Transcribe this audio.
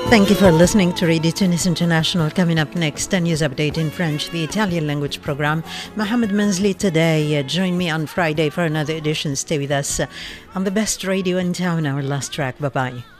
Thank you for listening to Radio Tunis International. Coming up next, a news update in French, the Italian language program. Mohammed Manzli today. Join me on Friday for another edition. Stay with us on the best radio in town, our last track. Bye-bye.